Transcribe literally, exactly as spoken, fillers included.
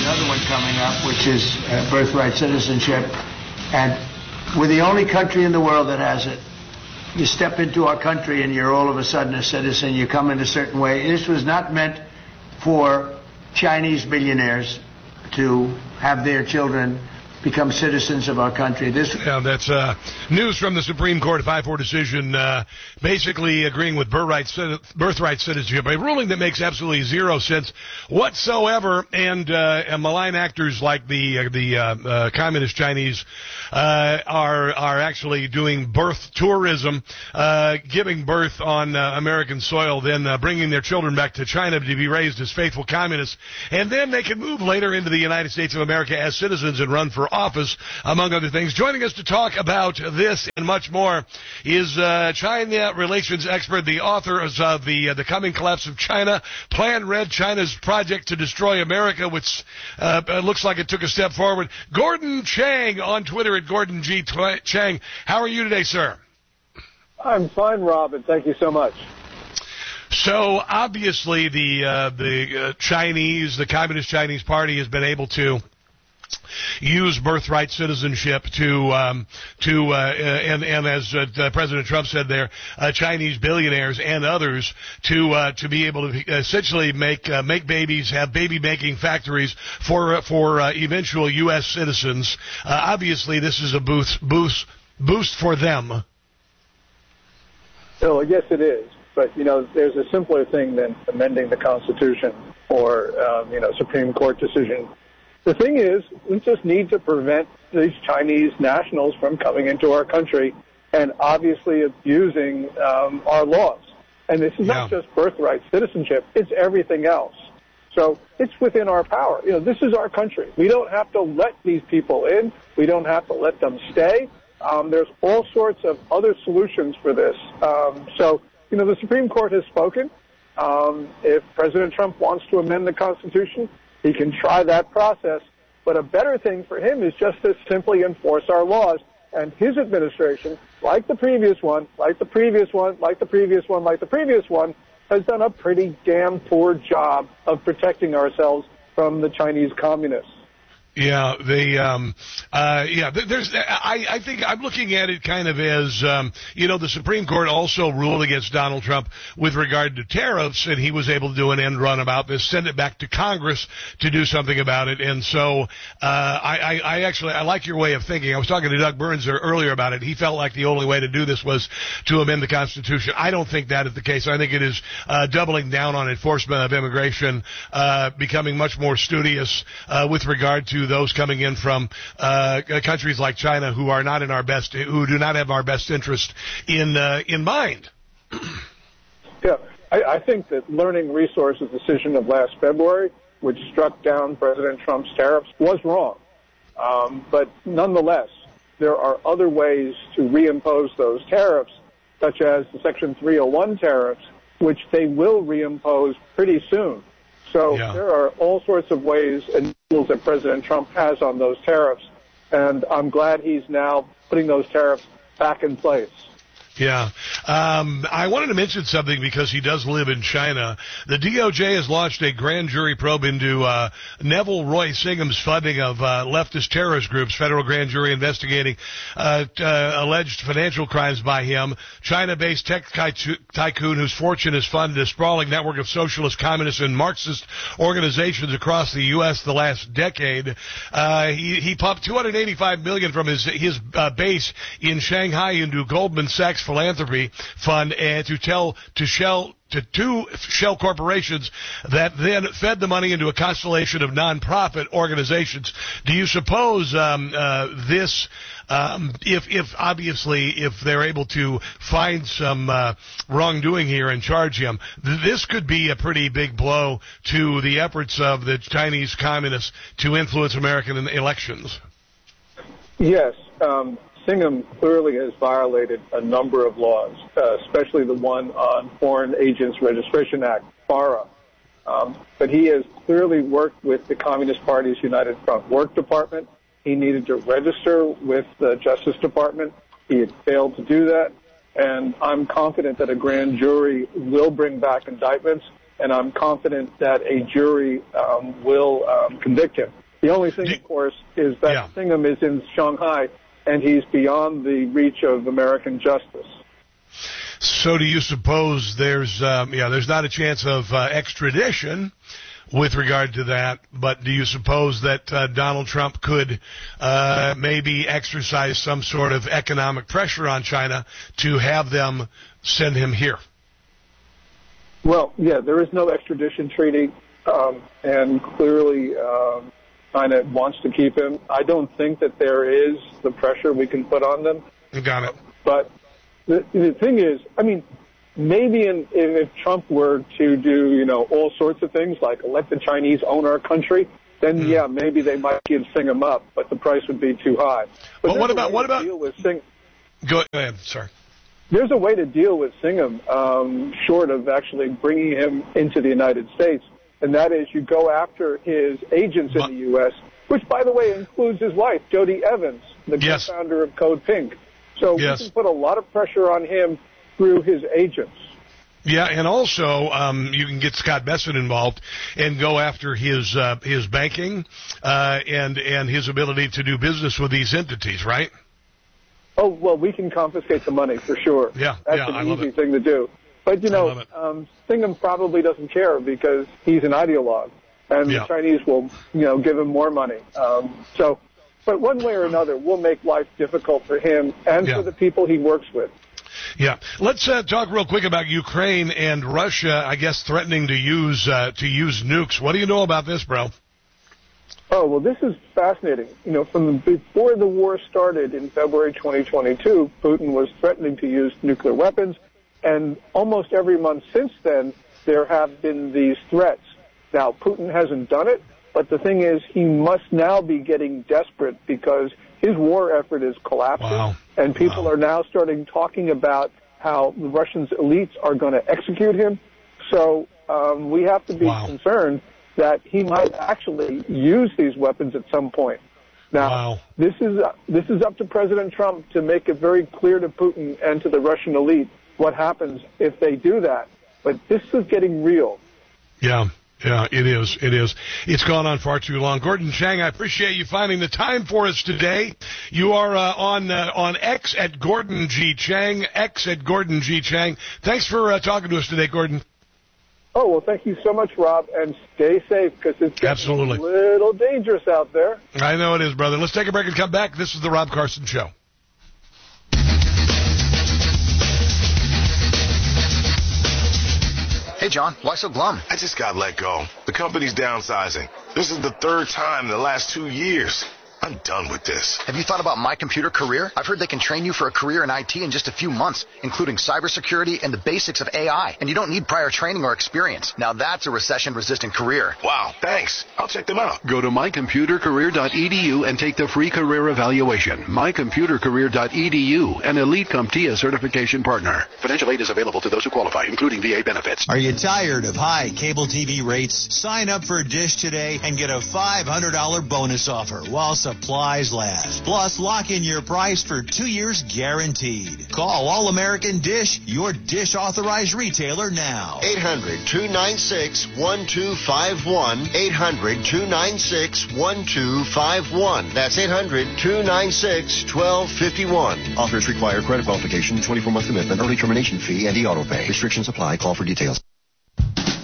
another one coming up, which is uh, birthright citizenship. And we're the only country in the world that has it. You step into our country and you're all of a sudden a citizen. You come in a certain way. This was not meant for Chinese billionaires to have their children become citizens of our country. This yeah, that's uh, news from the Supreme Court, a five four decision, uh, basically agreeing with birthright, birthright citizenship, a ruling that makes absolutely zero sense whatsoever, and, uh, and malign actors like the uh, the uh, uh, communist Chinese uh, are are actually doing birth tourism, uh, giving birth on uh, American soil, then uh, bringing their children back to China to be raised as faithful communists, and then they can move later into the United States of America as citizens and run for office, among other things. Joining us to talk about this and much more is uh, China relations expert, the author of the uh, the coming collapse of China, Plan Red, China's project to destroy America, which uh, looks like it took a step forward. Gordon Chang on Twitter at Gordon G. Chang. How are you today, sir? I'm fine, Robin. Thank you so much. So obviously the uh, the uh, Chinese, the Communist Chinese Party has been able to use birthright citizenship to um, to uh, and and as uh, President Trump said there, uh, Chinese billionaires and others to uh, to be able to essentially make uh, make babies, have baby making factories for uh, for uh, eventual U S citizens. Uh, obviously, this is a boost boost boost for them. Oh, yes, it is. But you know, there's a simpler thing than amending the Constitution or um, you know Supreme Court decision. The thing is, we just need to prevent these Chinese nationals from coming into our country and obviously abusing um, our laws. And this is yeah. not just birthright citizenship, it's everything else. So it's within our power. You know, this is our country. We don't have to let these people in. We don't have to let them stay. Um, there's all sorts of other solutions for this. Um, so, you know, the Supreme Court has spoken. Um, if President Trump wants to amend the Constitution, he can try that process, but a better thing for him is just to simply enforce our laws. And his administration, like the previous one, like the previous one, like the previous one, like the previous one, has done a pretty damn poor job of protecting ourselves from the Chinese communists. Yeah, the um, uh, yeah. There's, I, I think I'm looking at it kind of as, um, you know, the Supreme Court also ruled against Donald Trump with regard to tariffs, and he was able to do an end run about this, send it back to Congress to do something about it. And so, uh, I, I, I actually I like your way of thinking. I was talking to Doug Burns earlier about it. He felt like the only way to do this was to amend the Constitution. I don't think that is the case. I think it is uh, doubling down on enforcement of immigration, uh, becoming much more studious uh, with regard to those coming in from uh, countries like China who are not in our best, who do not have our best interest in uh, in mind. Yeah, I, I think that Learning Resources' decision of last February, which struck down President Trump's tariffs, was wrong. Um, but nonetheless, there are other ways to reimpose those tariffs, such as the Section three oh one tariffs, which they will reimpose pretty soon. So yeah. there are all sorts of ways and tools that President Trump has on those tariffs, and I'm glad he's now putting those tariffs back in place. Yeah. Um, I wanted to mention something because he does live in China. The D O J has launched a grand jury probe into uh, Neville Roy Singham's funding of uh, leftist terrorist groups. Federal grand jury investigating uh, uh, alleged financial crimes by him. China-based tech tycoon whose fortune has funded a sprawling network of socialist, communist, and Marxist organizations across the U S the last decade. Uh, he, he pumped two hundred eighty-five million dollars from his his uh, base in Shanghai into Goldman Sachs philanthropy fund and to tell to shell to two shell corporations that then fed the money into a constellation of nonprofit organizations. Do you suppose um, uh, this, um, if if obviously if they're able to find some uh, wrongdoing here and charge him, th- this could be a pretty big blow to the efforts of the Chinese communists to influence American elections? Yes. Um Singham clearly has violated a number of laws, uh, especially the one on Foreign Agents Registration Act, FARA. Um, but he has clearly worked with the Communist Party's United Front Work Department. He needed to register with the Justice Department. He had failed to do that. And I'm confident that a grand jury will bring back indictments. and I'm confident that a jury um, will um, convict him. The only thing, of course, is that yeah. Singham is in Shanghai, and he's beyond the reach of American justice. So do you suppose there's, um, yeah, there's not a chance of uh, extradition with regard to that, but do you suppose that uh, Donald Trump could uh, maybe exercise some sort of economic pressure on China to have them send him here? Well, yeah, there is no extradition treaty, um, and clearly um, China wants to keep him. I don't think that there is the pressure we can put on them. Got it. But the, the thing is, I mean, maybe in, if Trump were to do, you know, all sorts of things, like let the Chinese own our country, then, mm. yeah, maybe they might give Singham up, but the price would be too high. But well, what about, what about, deal with Sing- go ahead, sorry. There's a way to deal with Singham, um, short of actually bringing him into the United States, and that is you go after his agents in but, the U S, which, by the way, includes his wife, Jody Evans, the yes. co-founder of Code Pink. So yes. we can put a lot of pressure on him through his agents. Yeah, and also um, you can get Scott Bessent involved and go after his uh, his banking uh, and and his ability to do business with these entities, right? Oh, well, we can confiscate the money for sure. Yeah, That's yeah, an I love easy it. thing to do. But, you know, um, Singham probably doesn't care because he's an ideologue, and yeah. the Chinese will, you know, give him more money. Um, so, but one way or another, we'll make life difficult for him and yeah. for the people he works with. Yeah, let's uh, talk real quick about Ukraine and Russia, I guess, threatening to use uh, to use nukes. What do you know about this, bro? Oh, well, this is fascinating. You know, from before the war started in February twenty twenty-two, Putin was threatening to use nuclear weapons, and almost every month since then, there have been these threats. Now, Putin hasn't done it, but the thing is, he must now be getting desperate because his war effort is collapsing, wow. and people wow. are now starting talking about how the Russians' elites are going to execute him. So um, we have to be wow. concerned that he might actually use these weapons at some point. Now, wow. this is uh, this is up to President Trump to make it very clear to Putin and to the Russian elite what happens if they do that. But this is getting real. Yeah. Yeah, it is. It is. It's gone on far too long. Gordon Chang, I appreciate you finding the time for us today. You are uh, on uh, on X at Gordon G. Chang, X at Gordon G. Chang. Thanks for uh, talking to us today, Gordon. Oh, well, thank you so much, Rob, and stay safe because it's getting Absolutely. a little dangerous out there. I know it is, brother. Let's take a break and come back. This is the Rob Carson Show. Hey, John, why so glum? I just got let go. The company's downsizing. This is the third time in the last two years. I'm done with this. Have you thought about My Computer Career? I've heard they can train you for a career in I T in just a few months, including cybersecurity and the basics of A I. And you don't need prior training or experience. Now that's a recession-resistant career. Wow, thanks. I'll check them out. Go to my computer career dot e d u and take the free career evaluation. my computer career dot e d u, an elite CompTIA certification partner. Financial aid is available to those who qualify, including V A benefits. Are you tired of high cable T V rates? Sign up for Dish today and get a five hundred dollars bonus offer while supplies last. Plus, lock in your price for two years guaranteed. Call All American Dish, your Dish authorized retailer now. eight hundred, two nine six, one two five one. eight hundred, two nine six, one two five one. That's eight hundred, two nine six, one two five one. Offers require credit qualification, twenty-four month commitment, early termination fee, and e-auto pay. Restrictions apply. Call for details.